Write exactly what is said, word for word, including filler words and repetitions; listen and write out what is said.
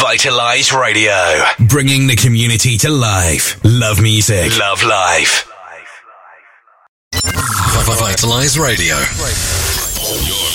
Vitalize Radio, bringing the community to life. Love music, love life. Vitalize Radio. Your